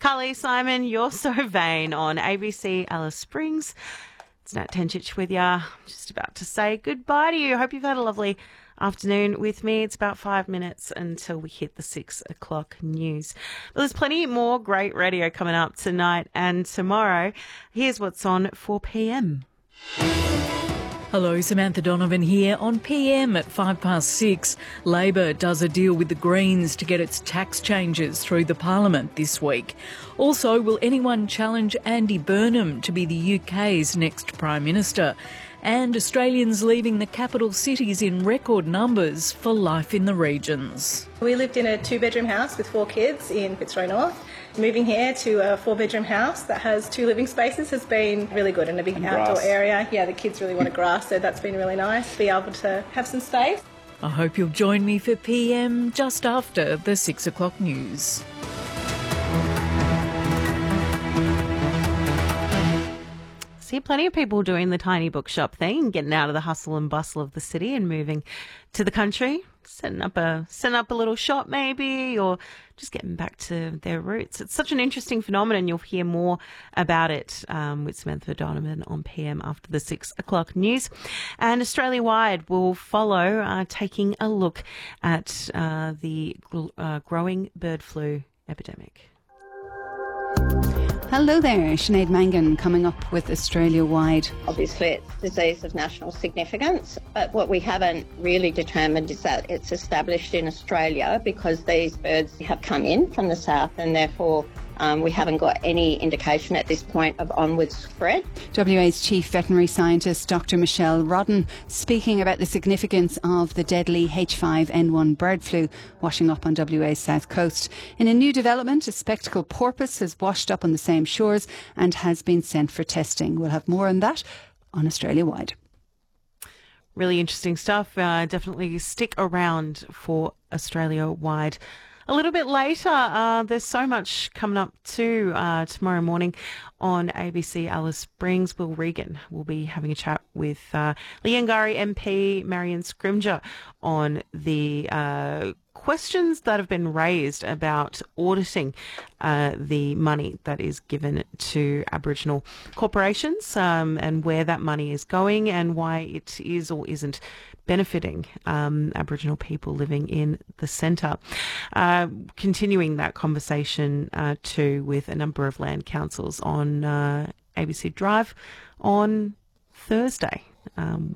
Carly Simon, You're So Vain on ABC Alice Springs. It's Nat Tenchich with you. I'm just about to say goodbye to you. I hope you've had a lovely afternoon with me. It's about 5 minutes until we hit the 6 o'clock news. But there's plenty more great radio coming up tonight and tomorrow. Here's what's on 4 p.m. Hello, Samantha Donovan here. On PM at 6:05, Labor does a deal with the Greens to get its tax changes through the Parliament this week. Also, will anyone challenge Andy Burnham to be the UK's next Prime Minister? And Australians leaving the capital cities in record numbers for life in the regions. We lived in a 2-bedroom house with 4 kids in Fitzroy North. Moving here to a 4-bedroom house that has 2 living spaces has been really good, and a big outdoor area. Yeah, the kids really wanted grass, so that's been really nice to be able to have some space. I hope you'll join me for PM just after the 6 o'clock news. See plenty of people doing the tiny bookshop thing, getting out of the hustle and bustle of the city and moving to the country, setting up a little shop maybe, or just getting back to their roots. It's such an interesting phenomenon. You'll hear more about it with Samantha Donovan on PM after the 6 o'clock news. And Australia-wide will follow, taking a look at the growing bird flu epidemic. Hello there, Sinead Mangan coming up with Australia-wide. Obviously it's a disease of national significance, but what we haven't really determined is that it's established in Australia because these birds have come in from the south, and therefore we haven't got any indication at this point of onward spread. WA's Chief Veterinary Scientist Dr Michelle Rodden speaking about the significance of the deadly H5N1 bird flu washing up on WA's south coast. In a new development, a spectacled porpoise has washed up on the same shores and has been sent for testing. We'll have more on that on Australia-wide. Really interesting stuff. Definitely stick around for Australia-wide. A little bit later, there's so much coming up too tomorrow morning on ABC Alice Springs. Will Regan will be having a chat with Leongarry MP Marion Scrimger on the questions that have been raised about auditing the money that is given to Aboriginal corporations and where that money is going and why it is or isn't benefiting Aboriginal people living in the centre. Continuing that conversation too with a number of land councils on ABC Drive on Thursday.